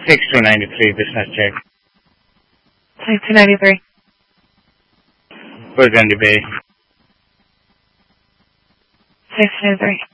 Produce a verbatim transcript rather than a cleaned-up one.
six two nine three, business check. six two nine three. Burgundy Bay. six two nine three.